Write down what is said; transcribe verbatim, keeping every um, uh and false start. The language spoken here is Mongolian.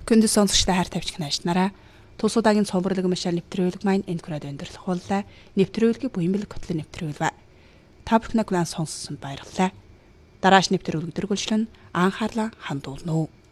Күндс сонсогчтой хайр тавьчих наашнараа тус удаагийн цомборлог машаар нэвтрүүлэг маань энэ хүрээд өндөрлөх боллоо. Нэвтрүүлгийг буянбэл хөтлөн нэвтрүүлвэ. Та бүхний клан сонссонд баярлалаа. Дарааш нэвтрүүлэг дөрвөлжлөн анхаарлаа хандуулна уу.